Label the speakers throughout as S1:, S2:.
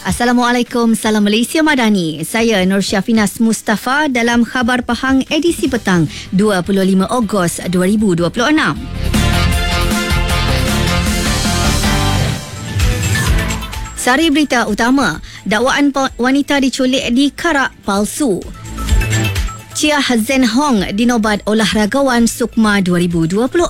S1: Assalamualaikum, salam Malaysia Madani. Saya Nur Syafinas Mustafa dalam Khabar Pahang edisi petang 25 Ogos 2026. Sari berita utama, dakwaan wanita diculik di Karak palsu. Chia Zen Hong dinobat olahragawan Sukma 2026.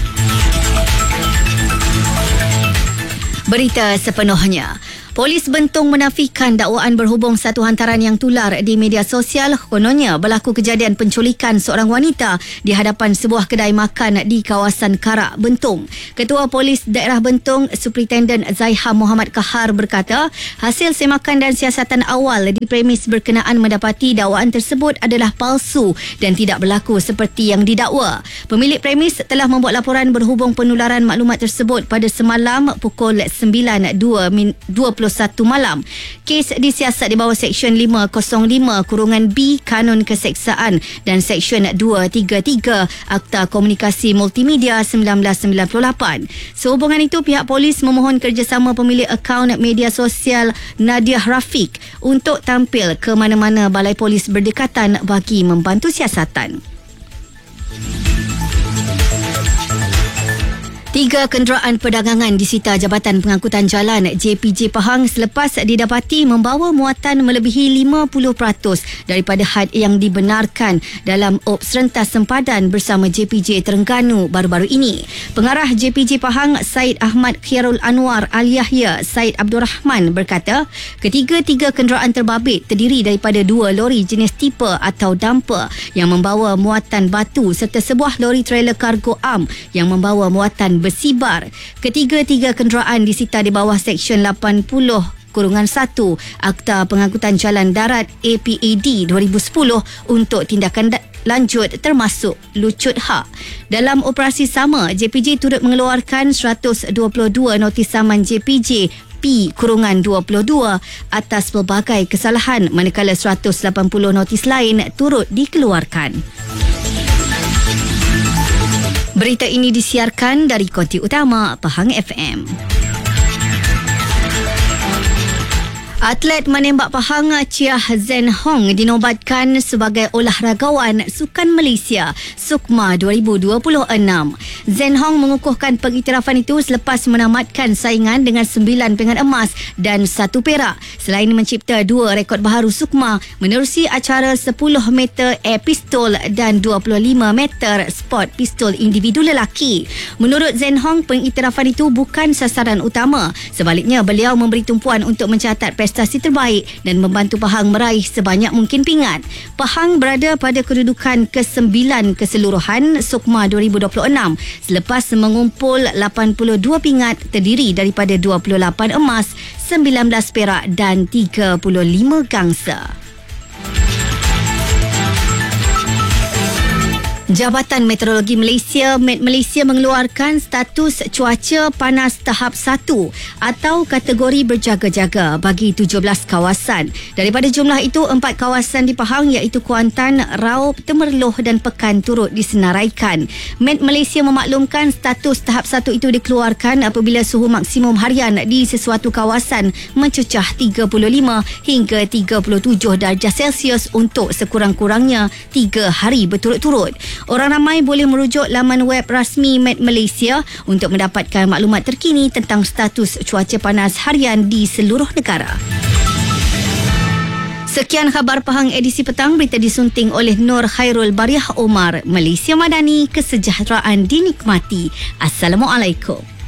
S1: Berita sepenuhnya. Polis Bentong menafikan dakwaan berhubung satu hantaran yang tular di media sosial. Kononnya berlaku kejadian penculikan seorang wanita di hadapan sebuah kedai makan di kawasan Karak, Bentong. Ketua Polis Daerah Bentong, Superintendent Zaiha Muhammad Kahar berkata, hasil semakan dan siasatan awal di premis berkenaan mendapati dakwaan tersebut adalah palsu dan tidak berlaku seperti yang didakwa. Pemilik premis telah membuat laporan berhubung penularan maklumat tersebut pada semalam pukul 9.21 malam. Kes disiasat di bawah Seksyen 505-B Kanun Keseksaan dan Seksyen 233 Akta Komunikasi Multimedia 1998. Sehubungan itu, pihak polis memohon kerjasama pemilik akaun media sosial Nadia Rafiq untuk tampil ke mana-mana balai polis berdekatan bagi membantu siasatan. 3 kenderaan perdagangan disita Jabatan Pengangkutan Jalan JPJ Pahang selepas didapati membawa muatan melebihi 50% daripada had yang dibenarkan dalam Ops Rentas Sempadan bersama JPJ Terengganu baru-baru ini. Pengarah JPJ Pahang Syed Ahmad Khairul Anwar Al-Yahya Syed Abdul Rahman berkata, ketiga-tiga kenderaan terbabit terdiri daripada 2 lori jenis tipe atau dumper yang membawa muatan batu serta sebuah lori trailer kargo am yang membawa muatan besi bar. Ketiga-tiga kenderaan disita di bawah Seksyen 80-1 Akta Pengangkutan Jalan Darat APAD 2010 untuk tindakan lanjut termasuk lucut hak. Dalam operasi sama, JPJ turut mengeluarkan 122 notis saman JPJ P-22 atas pelbagai kesalahan, manakala 180 notis lain turut dikeluarkan. Berita ini disiarkan dari konti utama Pahang FM. Atlet menembak Pahang Chia Zen Hong dinobatkan sebagai olahragawan Sukan Malaysia Sukma 2026. Zen Hong mengukuhkan pengiktirafan itu selepas menamatkan saingan dengan 9 pingat emas dan 1 perak. Selain mencipta 2 rekod baharu Sukma menerusi acara 10 meter air pistol dan 25 meter sport pistol individu lelaki. Menurut Zen Hong, pengiktirafan itu bukan sasaran utama. Sebaliknya, beliau memberi tumpuan untuk mencatat prestasi terbaik dan membantu Pahang meraih sebanyak mungkin pingat. Pahang berada pada kedudukan ke-9 keseluruhan Sukma 2026 selepas mengumpul 82 pingat terdiri daripada 28 emas, 19 perak dan 35 gangsa. Jabatan Meteorologi Malaysia (Met Malaysia) mengeluarkan status cuaca panas tahap 1 atau kategori berjaga-jaga bagi 17 kawasan. Daripada jumlah itu, 4 kawasan di Pahang iaitu Kuantan, Raub, Temerloh dan Pekan turut disenaraikan. Met Malaysia memaklumkan status tahap 1 itu dikeluarkan apabila suhu maksimum harian di sesuatu kawasan mencecah 35 hingga 37 darjah Celsius untuk sekurang-kurangnya 3 hari berturut-turut. Orang ramai boleh merujuk laman web rasmi Met Malaysia untuk mendapatkan maklumat terkini tentang status cuaca panas harian di seluruh negara. Sekian Khabar Pahang edisi petang, berita disunting oleh Nur Khairul Bariah Omar. Malaysia Madani, kesejahteraan dinikmati. Assalamualaikum.